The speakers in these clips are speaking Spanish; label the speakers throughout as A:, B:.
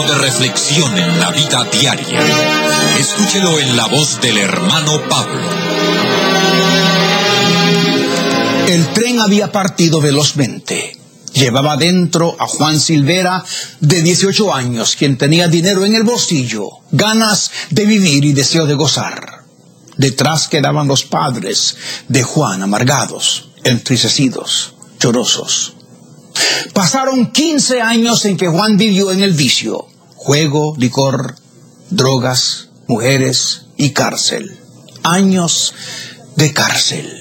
A: De reflexión en la vida diaria. Escúchelo en la voz del hermano Pablo.
B: El tren había partido velozmente. Llevaba dentro a Juan Silvera, de 18 años, quien tenía dinero en el bolsillo, ganas de vivir y deseo de gozar. Detrás quedaban los padres de Juan, amargados, entristecidos, llorosos. Pasaron 15 años en que Juan vivió en el vicio: juego, licor, drogas, mujeres y cárcel. Años de cárcel.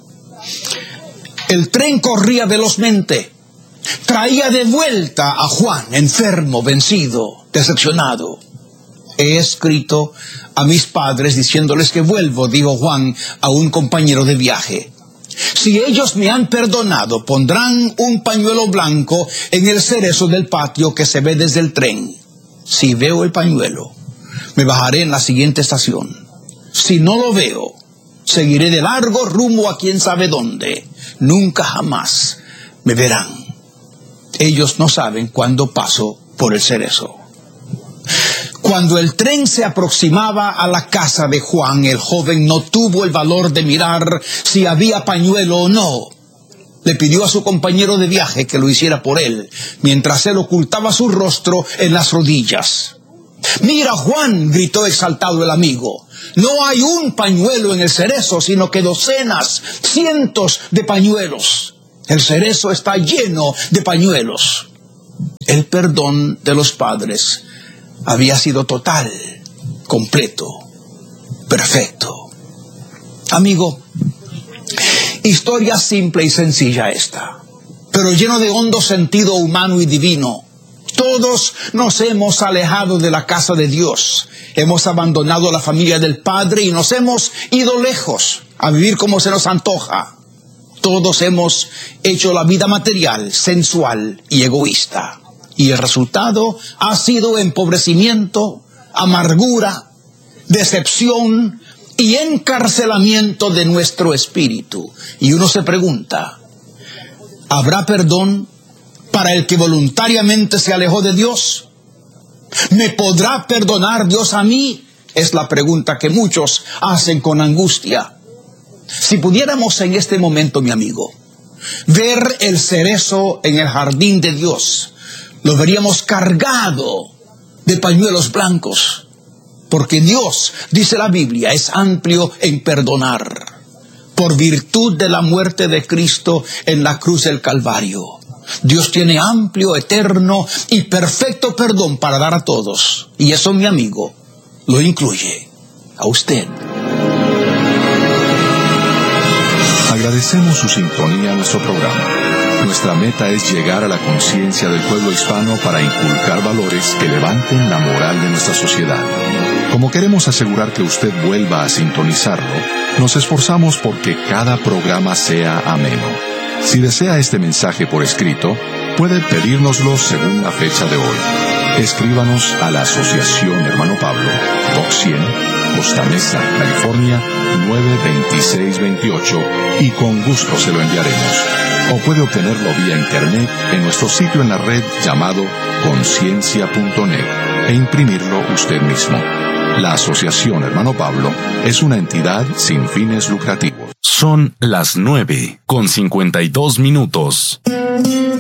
B: El tren corría velozmente. Traía de vuelta a Juan, enfermo, vencido, decepcionado. He escrito a mis padres diciéndoles que vuelvo, dijo Juan a un compañero de viaje. Si ellos me han perdonado, pondrán un pañuelo blanco en el cerezo del patio que se ve desde el tren. Si veo el pañuelo, me bajaré en la siguiente estación. Si no lo veo, seguiré de largo rumbo a quién sabe dónde. Nunca jamás me verán. Ellos no saben cuándo paso por el cerezo. Cuando el tren se aproximaba a la casa de Juan, el joven no tuvo el valor de mirar si había pañuelo o no. Le pidió a su compañero de viaje que lo hiciera por él, mientras él ocultaba su rostro en las rodillas. «Mira, Juan», gritó exaltado el amigo, «no hay un pañuelo en el cerezo, sino que docenas, cientos de pañuelos. El cerezo está lleno de pañuelos». El perdón de los padres había sido total, completo, perfecto. Amigo, historia simple y sencilla esta, pero lleno de hondo sentido humano y divino. Todos nos hemos alejado de la casa de Dios, hemos abandonado la familia del Padre y nos hemos ido lejos a vivir como se nos antoja. Todos hemos hecho la vida material, sensual y egoísta. Y el resultado ha sido empobrecimiento, amargura, decepción y encarcelamiento de nuestro espíritu. Y uno se pregunta, ¿habrá perdón para el que voluntariamente se alejó de Dios? ¿Me podrá perdonar Dios a mí? Es la pregunta que muchos hacen con angustia. Si pudiéramos en este momento, mi amigo, ver el cerezo en el jardín de Dios, lo veríamos cargado de pañuelos blancos, porque Dios, dice la Biblia, es amplio en perdonar, por virtud de la muerte de Cristo en la cruz del Calvario. Dios tiene amplio, eterno y perfecto perdón para dar a todos, y eso, mi amigo, lo incluye a usted.
C: Agradecemos su sintonía a nuestro programa. Nuestra meta es llegar a la conciencia del pueblo hispano para inculcar valores que levanten la moral de nuestra sociedad. Como queremos asegurar que usted vuelva a sintonizarlo, nos esforzamos porque cada programa sea ameno. Si desea este mensaje por escrito, puede pedírnoslo según la fecha de hoy. Escríbanos a la Asociación Hermano Pablo, Box 100, Costa Mesa, California, 92628, y con gusto se lo enviaremos. O puede obtenerlo vía internet en nuestro sitio en la red llamado conciencia.net e imprimirlo usted mismo. La Asociación Hermano Pablo es una entidad sin fines lucrativos.
D: Son las 9:52.